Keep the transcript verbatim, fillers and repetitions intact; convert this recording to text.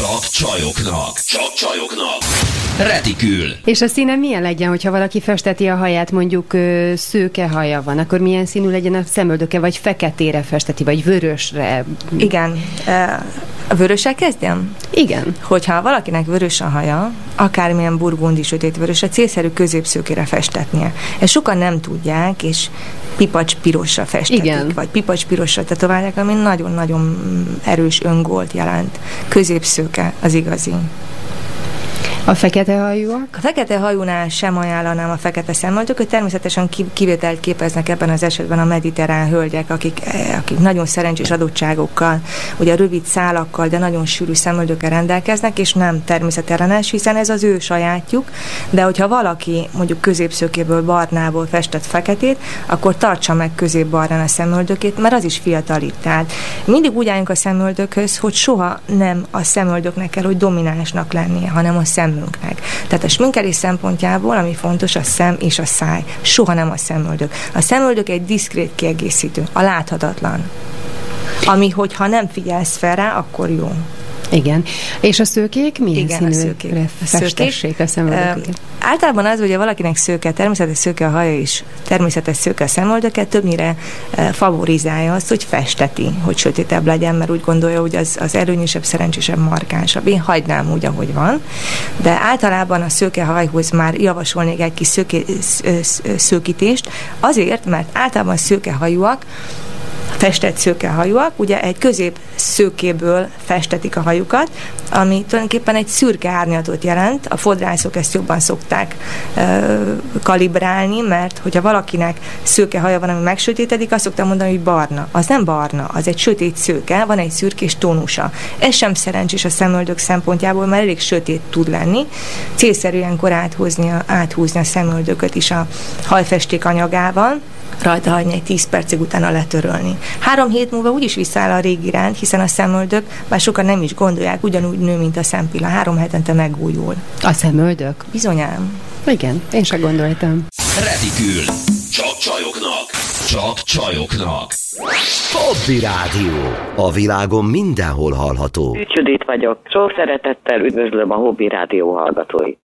Csak csajoknak. Csak csajoknak. Retikül. És a színe milyen legyen, hogyha valaki festeti a haját, mondjuk ö, szőke haja van, akkor milyen színű legyen a szemöldöke, vagy feketére festeti, vagy vörösre? Igen. A vörössel kezdjem? Igen. Hogyha valakinek vörös a haja, akármilyen burgundi sötétvörös, a célszerű középszőkére festetnie. Ezt sokan nem tudják, és pipacs-pirosra festetik, igen. vagy pipacs-pirosra tetoválják, ami nagyon-nagyon erős öngolt jelent. Középszőke az igazi. A fekete hajúak? A fekete hajúnál sem ajánlanám a fekete szemöldököt, természetesen kivételt képeznek ebben az esetben a mediterrán hölgyek, akik, akik nagyon szerencsés adottságokkal, ugye rövid szálakkal, de nagyon sűrű szemöldökkel rendelkeznek, és nem természetellenes, hiszen ez az ő sajátjuk, de hogyha valaki mondjuk középszőkéből, barnából festett feketét, akkor tartsa meg középbarnán a szemöldökét, mert az is fiatalít. Tehát mindig úgy álljunk a szemöldökhöz, hogy soha nem a szemöldöknek kell, hogy dominánsnak lennie, hanem a szem szemünknek. Tehát a sminkelés szempontjából, ami fontos, a szem és a száj. Soha nem a szemöldök. A szemöldök egy diszkrét kiegészítő, a láthatatlan. Ami, hogyha nem figyelsz fel rá, akkor jó. Igen. És a szőkék milyen Igen, színűre festessék a szemöldököket? Uh, általában az, hogy valakinek szőke, természetes szőke a haja is, természetes szőke a szemöldöke, többnyire uh, favorizálja azt, hogy festeti, hogy sötétebb legyen, mert úgy gondolja, hogy az, az előnyösebb, szerencsésebb, markánsabb. Én hagynám úgy, ahogy van, de általában a szőke hajhoz már javasolnék egy kis szőké, szőkítést, azért, mert általában szőke hajúak, festett szőkehajúak, ugye egy közép szőkéből festetik a hajukat, ami tulajdonképpen egy szürke árnyatot jelent. A fodrászok ezt jobban szokták ö, kalibrálni, mert hogyha valakinek szőke haja van, ami megsötétedik, azt szoktam mondani, hogy barna. Az nem barna, az egy sötét szőke, van egy szürkés tónusa. Ez sem szerencsés a szemöldök szempontjából, mert elég sötét tud lenni. Célszerűen kor áthúzni, áthúzni a szemöldököt is a hajfesték anyagával, rajta hagyni egy tíz percig, utána letörölni. Három hét múlva úgyis visszaáll a régi iránt, hiszen a szemöldök, bár sokan nem is gondolják, ugyanúgy nő, mint a szempilla. Három hetente megújul. A szemöldök? Bizonyám. Igen, én sem gondoltam. Retikül. Csak csajoknak. Csak csajoknak. Hobby Rádió. A világon mindenhol hallható. Ügy Judit vagyok. Sok szeretettel üdvözlöm a Hobby Rádió hallgatóit.